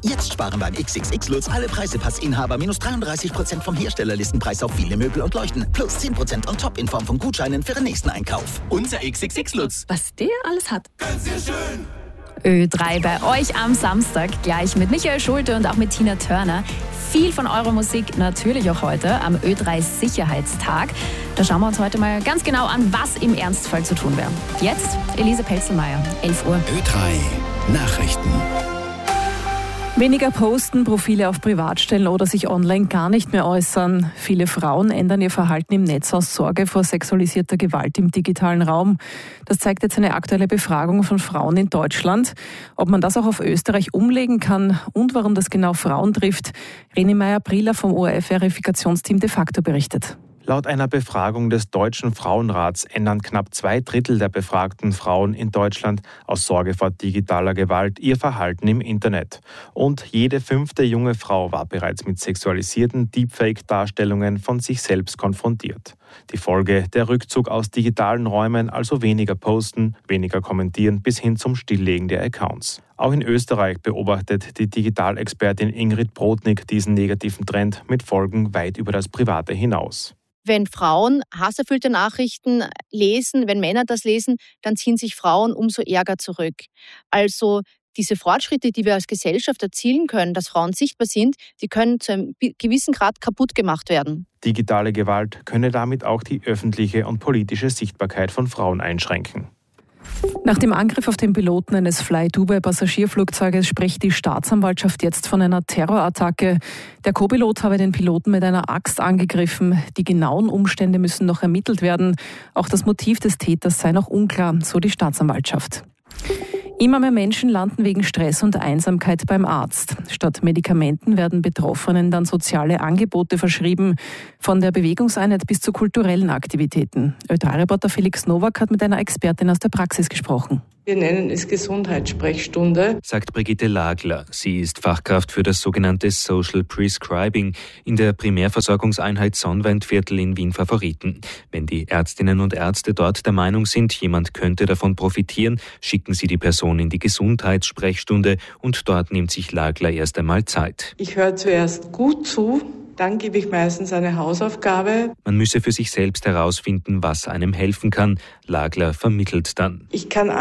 Jetzt sparen beim XXX Lutz alle Preisepassinhaber minus 33% vom Herstellerlistenpreis auf viele Möbel und Leuchten. Plus 10% on top in Form von Gutscheinen für den nächsten Einkauf. Unser XXX Lutz. Was der alles hat. Ganz sehr schön. Ö3 bei euch am Samstag gleich mit Michael Schulte und auch mit Tina Turner. Viel von eurer Musik natürlich auch heute am Ö3 Sicherheitstag. Da schauen wir uns heute mal ganz genau an, was im Ernstfall zu tun wäre. Jetzt Elise Pelzelmeier, 11 Uhr. Ö3 Nachrichten. Weniger posten, Profile auf Privatstellen oder sich online gar nicht mehr äußern. Viele Frauen ändern ihr Verhalten im Netz aus Sorge vor sexualisierter Gewalt im digitalen Raum. Das zeigt jetzt eine aktuelle Befragung von Frauen in Deutschland. Ob man das auch auf Österreich umlegen kann und warum das genau Frauen trifft, René Meyer-Brieler vom ORF-Verifikationsteam de facto berichtet. Laut einer Befragung des Deutschen Frauenrats ändern knapp 2/3 der befragten Frauen in Deutschland aus Sorge vor digitaler Gewalt ihr Verhalten im Internet. Und jede 5. junge Frau war bereits mit sexualisierten Deepfake-Darstellungen von sich selbst konfrontiert. Die Folge: der Rückzug aus digitalen Räumen, also weniger posten, weniger kommentieren bis hin zum Stilllegen der Accounts. Auch in Österreich beobachtet die Digitalexpertin Ingrid Brodnik diesen negativen Trend mit Folgen weit über das Private hinaus. Wenn Frauen hasserfüllte Nachrichten lesen, wenn Männer das lesen, dann ziehen sich Frauen umso ärger zurück. Also diese Fortschritte, die wir als Gesellschaft erzielen können, dass Frauen sichtbar sind, die können zu einem gewissen Grad kaputt gemacht werden. Digitale Gewalt könne damit auch die öffentliche und politische Sichtbarkeit von Frauen einschränken. Nach dem Angriff auf den Piloten eines Fly-Dubai-Passagierflugzeuges spricht die Staatsanwaltschaft jetzt von einer Terrorattacke. Der Co-Pilot habe den Piloten mit einer Axt angegriffen. Die genauen Umstände müssen noch ermittelt werden. Auch das Motiv des Täters sei noch unklar, so die Staatsanwaltschaft. Immer mehr Menschen landen wegen Stress und Einsamkeit beim Arzt. Statt Medikamenten werden Betroffenen dann soziale Angebote verschrieben, von der Bewegungseinheit bis zu kulturellen Aktivitäten. Ö3-Reporter Felix Nowak hat mit einer Expertin aus der Praxis gesprochen. Wir nennen es Gesundheitssprechstunde, sagt Brigitte Lagler. Sie ist Fachkraft für das sogenannte Social Prescribing in der Primärversorgungseinheit Sonnwendviertel in Wien-Favoriten. Wenn die Ärztinnen und Ärzte dort der Meinung sind, jemand könnte davon profitieren, schicken sie die Person in die Gesundheitssprechstunde und dort nimmt sich Lagler erst einmal Zeit. Ich höre zuerst gut zu, dann gebe ich meistens eine Hausaufgabe. Man müsse für sich selbst herausfinden, was einem helfen kann. Lagler vermittelt dann. Ich kann